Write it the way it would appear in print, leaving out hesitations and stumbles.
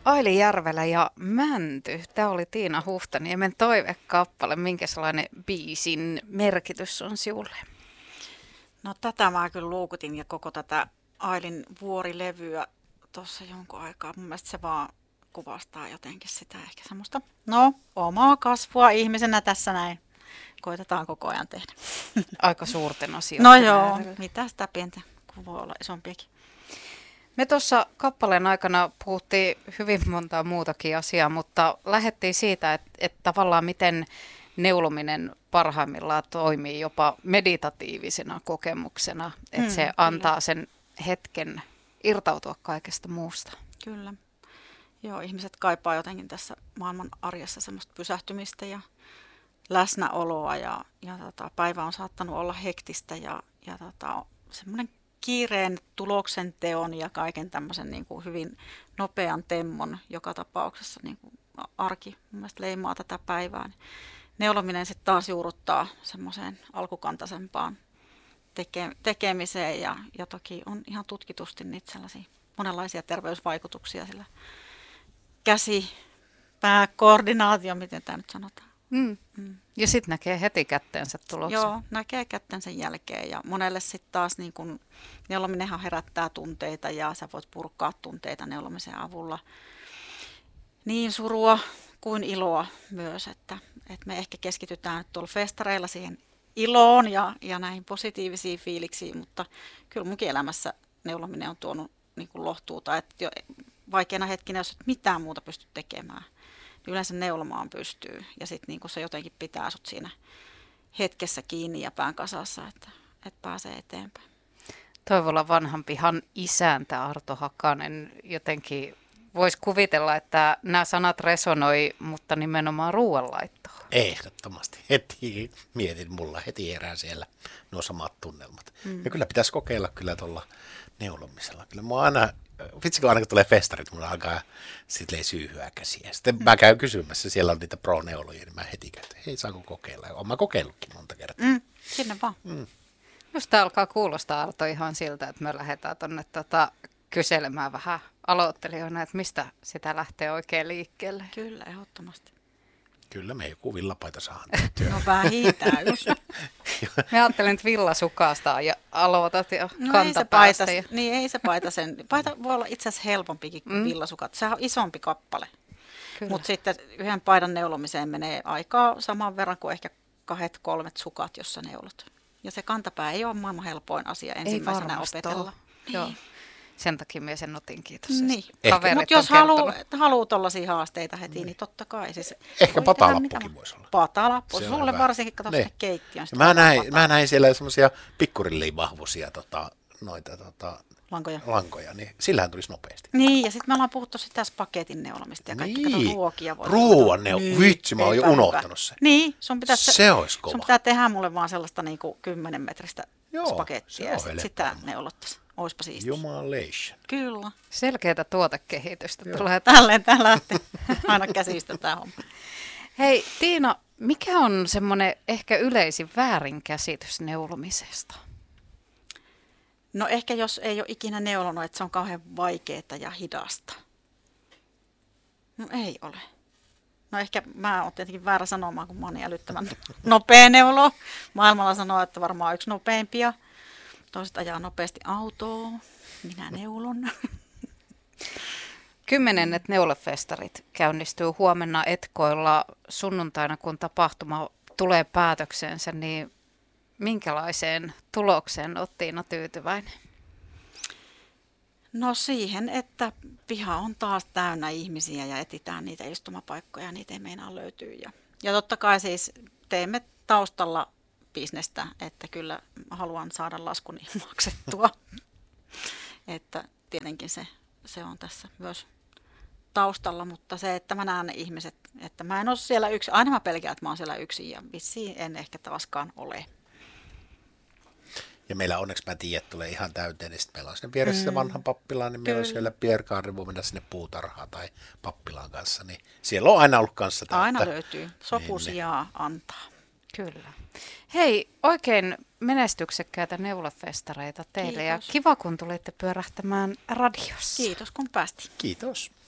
Aili Järvelä ja Mänty. Tämä oli Tiina Huhtaniemen toivekappale. Minkä sellainen biisin merkitys on sinulle? No tätä mä kyllä luukutin ja koko tätä Ailin vuorilevyä tuossa jonkun aikaa. Mun mielestä se vaan kuvastaa jotenkin sitä ehkä semmoista, omaa kasvua ihmisenä tässä näin. Koitetaan koko ajan tehdä. Aika suurten asioiden No joo, äärellä. mitä sitä pientä, kun voi olla isompiakin. Me tuossa kappaleen aikana puhuttiin hyvin montaa muutakin asiaa, mutta lähdettiin siitä, että tavallaan miten neulominen parhaimmillaan toimii jopa meditatiivisena kokemuksena, että se antaa sen hetken irtautua kaikesta muusta. Kyllä. Joo, ihmiset kaipaa jotenkin tässä maailman arjessa semmoista pysähtymistä ja läsnäoloa ja päivä on saattanut olla hektistä ja semmoinen kiireen tuloksen teon ja kaiken tämmöisen niin kuin hyvin nopean temmon joka tapauksessa niin kuin arki mun mielestä leimaa tätä päivää. Neulominen sitten taas juurruttaa semmoiseen alkukantaisempaan tekemiseen ja toki on ihan tutkitusti niitä sellaisia monenlaisia terveysvaikutuksia sillä käsi-pää-koordinaatio, miten tämä nyt sanotaan. Ja sitten näkee heti kätteensä tuloksen. Joo, näkee kättensä jälkeen ja monelle sitten taas niin kun, neulominenhan herättää tunteita ja sä voit purkaa tunteita neulomisen avulla. Niin surua kuin iloa myös, että me ehkä keskitytään nyt tuolla festareilla siihen iloon ja näihin positiivisiin fiiliksiin, mutta kyllä munkin elämässä neulominen on tuonut niin kuin lohtuuta, että jo vaikeana hetkinä, jos et mitään muuta pysty tekemään, niin yleensä neulomaan pystyy ja sitten niin se jotenkin pitää sut siinä hetkessä kiinni ja pään kasassa, että pääsee eteenpäin. Toivolla vanhan pihan isäntä Arto Hakanen jotenkin voisi kuvitella, että nämä sanat resonoi, mutta nimenomaan ruoanlaittoon. Ehdottomasti. Heti mietin, mulla heti herää siellä nuo samat tunnelmat. Ja kyllä pitäisi kokeilla kyllä tuolla neulomisella. Kyllä mua aina, aina kun tulee festarit, mulla alkaa silleen syyhyä käsiä. Sitten mä käyn kysymässä, siellä on niitä pro-neulojia, niin mä heti käyn, että hei, saanko kokeilla? Olen mä kokeillutkin monta kertaa. Sinne vaan. Just tämä alkaa kuulostaa, Arto, ihan siltä, että me lähdetään tuonne kyselemään vähän aloittelijoina, että mistä sitä lähtee oikein liikkeelle. Kyllä, ehdottomasti. Kyllä me joku villapaita saa. No vähintään. Mä ajattelin, että villasukasta ja aloitat jo kantapäästä. Niin ei se paita sen. Paita voi olla itse asiassa helpompikin kuin villasukat. Sehän on isompi kappale. Mutta sitten yhden paidan neulomiseen menee aikaa saman verran kuin ehkä 2-3 sukat, jossa neulot. Ja se kantapää ei ole maailman helpoin asia ensimmäisenä opetella. Joo. Sen takia minä sen otin, kiitos. Niin. Mutta jos haluaa tuollaisia haasteita heti, niin totta kai. Siis ehkä patalappukin voisi olla. Patalappu, sulle varsinkin, katso sinne keittiön. Mä näin siellä semmoisia pikkurilliin vahvuisia lankoja, niin sillähän tulisi nopeasti. Niin, ja sitten me ollaan puhuttu sitä spagetin neulomista ja kaikki ruokia. Ruoan vitsi, mä oon jo unohtanut sen. Niin, se olisi kova. Sun pitää tehdä mulle vaan sellaista niin kuin 10 metristä spagettia ja sitten sitä neulottaisiin. Oispa siistiä. Jumalation. Kyllä. Selkeätä tuotekehitystä tulee. Tälleen tää lähtee aina käsistä tämä homma. Hei Tiina, mikä on semmoinen ehkä yleisin väärinkäsitys neulomisesta? No ehkä jos ei ole ikinä neulonut, että se on kauhean vaikeaa ja hidasta. No ei ole. No ehkä mä oon tietenkin väärä sanomaan, kun mä oon niin älyttömän nopea neulo. Maailmalla sanoo, että varmaan yksi nopeimpia. Toiset ajaa nopeasti autoa. Minä neulon. 10. neulefestarit käynnistyy huomenna Etkoilla sunnuntaina, kun tapahtuma tulee päätöksensä, niin minkälaiseen tulokseen olet, Tiina, tyytyväinen? No siihen, että piha on taas täynnä ihmisiä ja etsitään niitä istumapaikkoja, niitä ei meinaa löytyy. Ja totta kai siis teemme taustalla bisnestä, että kyllä haluan saada laskuni maksettua. Että tietenkin se on tässä myös taustalla, mutta se, että mä näen ne ihmiset, että mä en ole siellä yksin. Aina mä pelkään, että mä oon siellä yksin ja vissiin en ehkä taaskaan ole. Ja meillä onneksi mä tiedän, että tulee ihan täyteen, niin sitten meillä on sinne vieressä se vanhan pappilaan, niin meillä on siellä Pierre Carre, voi mennä sinne puutarhaan tai pappilaan kanssa, niin siellä on aina ollut kanssa täyttä. Aina löytyy. Sopu sijaa antaa. Kyllä. Hei, oikein menestyksekkäitä neulafestareita teille. Kiitos. Ja kiva, kun tulitte pyörähtämään radiossa. Kiitos, kun päästiin. Kiitos.